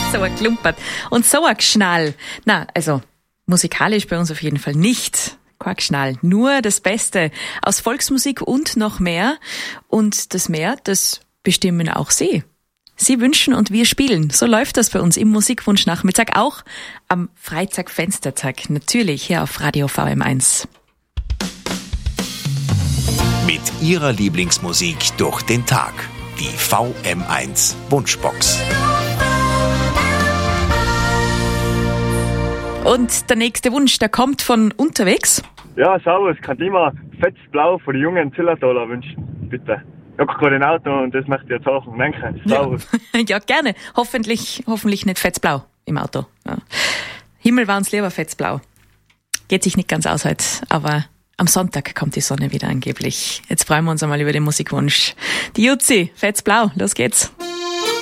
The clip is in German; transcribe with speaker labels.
Speaker 1: So ein Klumpert und so ein Geschnall. Na, also musikalisch bei uns auf jeden Fall nicht. Kein Geschnall, nur das Beste aus Volksmusik und noch mehr. Und das mehr, das bestimmen auch Sie. Sie wünschen und wir spielen. So läuft das bei uns im Musikwunschnachmittag, auch am Freitag-Fenstertag. Natürlich hier auf Radio VM1.
Speaker 2: Mit Ihrer Lieblingsmusik durch den Tag. Die VM1 Wunschbox.
Speaker 1: Und der nächste Wunsch, der kommt von unterwegs.
Speaker 3: Ja, servus, kann ich mir fettes Blau für die jungen Zillertaler wünschen, bitte. Ich habe gerade ein Auto und das möchte ich jetzt auch. Danke, servus.
Speaker 1: Ja, ja, gerne. Hoffentlich nicht fetzblau im Auto. Ja. Himmel war uns lieber fetzblau. Geht sich nicht ganz aus heute, aber am Sonntag kommt die Sonne wieder angeblich. Jetzt freuen wir uns einmal über den Musikwunsch. Die Jutzi, fetzblau, los geht's.